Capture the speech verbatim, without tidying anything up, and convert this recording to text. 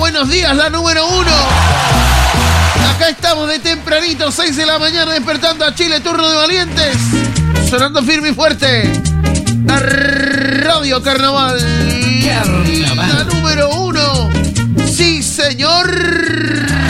buenos días, la número uno. Acá estamos de tempranito, seis de la mañana, despertando a Chile, turno de valientes. Sonando firme y fuerte. La Radio Carnaval. ¡Qué